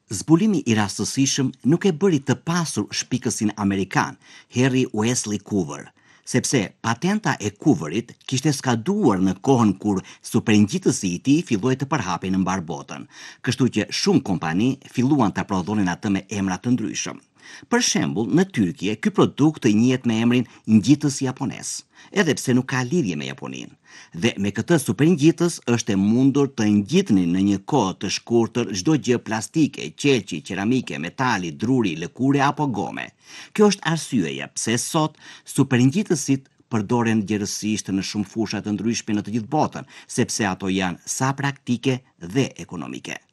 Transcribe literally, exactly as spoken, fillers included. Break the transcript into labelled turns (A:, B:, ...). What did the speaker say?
A: Zbulimi i rastësishëm nuk e bëri të pasur shpikësin Amerikan, Harry Wesley Coover, sepse patenta e Cooverit kishte skaduar në kohën kur superingjitësi i tij filloi të përhapej në mbar botën, kështu që shumë kompani filluan ta prodhonin atë me emra të ndryshëm. Për shembull, në Tyrkie, ky produkt të njihet me emrin ngjitës japonez, edhe pse nuk ka lidhje me Japoninë. Dhe me këtë superingjitës është e mundur të ngjitni në një kohë të shkurtër çdo gjë plastike, qelçi, qeramike, metali, druri, lëkure apo gome. Kjo është arsyeja pse sot superingjitësit përdoren gjerësisht në shumë fusha të ndryshme në të gjithë botën, sepse ato janë sa praktike dhe ekonomike.